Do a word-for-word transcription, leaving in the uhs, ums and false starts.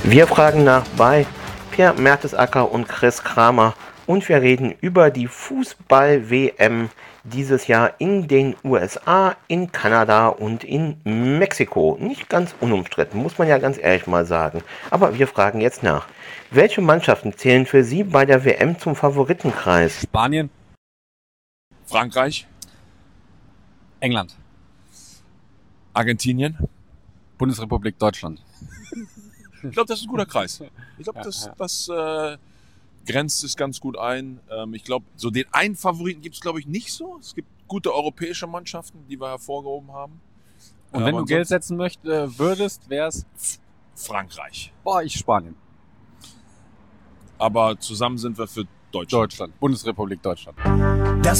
Wir fragen nach bei Per Mertesacker und Chris Kramer und wir reden über die Fußball-W M dieses Jahr in den U S A, in Kanada und in Mexiko. Nicht ganz unumstritten, muss man ja ganz ehrlich mal sagen. Aber wir fragen jetzt nach. Welche Mannschaften zählen für Sie bei der W M zum Favoritenkreis? Spanien, Frankreich, England, Argentinien. Bundesrepublik Deutschland. Ich glaube, das ist ein guter Kreis. Ich glaube, Ja, das, ja. das äh, grenzt es ganz gut ein. Ähm, ich glaube, so den einen Favoriten gibt es, glaube ich, nicht so. Es gibt gute europäische Mannschaften, die wir hervorgehoben haben. Und Äh, wenn aber du Geld ansonsten setzen möchtest, würdest, wär's, Frankreich. boah, ich Spanien. Aber zusammen sind wir für Deutschland. Deutschland, Bundesrepublik Deutschland. Das